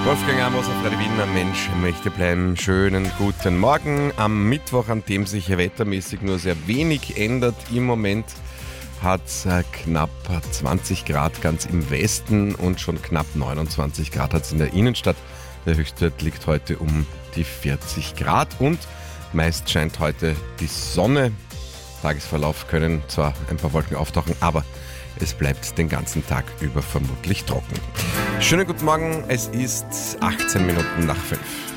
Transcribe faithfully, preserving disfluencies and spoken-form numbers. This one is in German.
Wolfgang Amos auf Radio Wien, ein Mensch möchte bleiben. Schönen guten Morgen am Mittwoch, an dem sich wettermäßig nur sehr wenig ändert. Im Moment hat es knapp zwanzig Grad ganz im Westen und schon knapp neunundzwanzig Grad hat es in der Innenstadt. Der Höchstwert liegt heute um die vierzig Grad und meist scheint heute die Sonne. Tagesverlauf können zwar ein paar Wolken auftauchen, aber es bleibt den ganzen Tag über vermutlich trocken. Schönen guten Morgen, es ist achtzehn Minuten nach fünf.